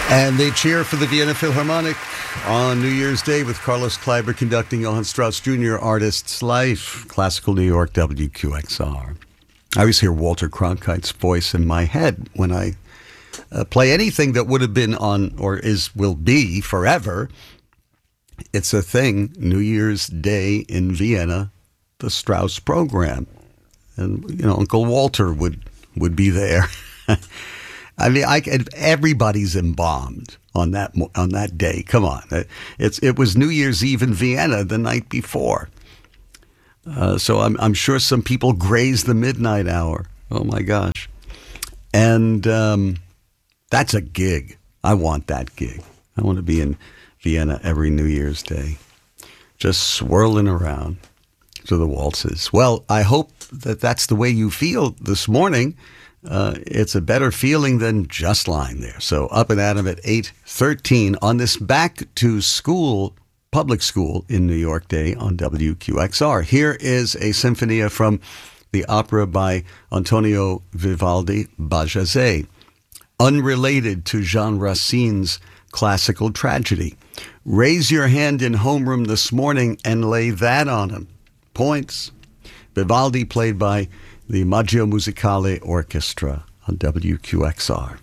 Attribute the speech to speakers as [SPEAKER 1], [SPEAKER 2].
[SPEAKER 1] And they cheer for the Vienna Philharmonic on New Year's Day with Carlos Kleiber conducting Johann Strauss Jr. Artist's Life, Classical New York, WQXR. I always hear Walter Cronkite's voice in my head when I play anything that would have been on or will be forever. It's a thing, New Year's Day in Vienna, the Strauss program. And, Uncle Walter would be there. I mean, everybody's embalmed on that day. Come on, it was New Year's Eve in Vienna the night before, so I'm sure some people grazed the midnight hour. Oh my gosh, and that's a gig. I want that gig. I want to be in Vienna every New Year's Day, just swirling around to the waltzes. Well, I hope that's the way you feel this morning. It's a better feeling than just lying there. So up and at 'em at 8:13 on this back to school, public school in New York Day on WQXR. Here is a sinfonia from the opera by Antonio Vivaldi, Bajazet, unrelated to Jean Racine's classical tragedy. Raise your hand in homeroom this morning and lay that on him. Points. Vivaldi played by the Maggio Musicale Orchestra on WQXR.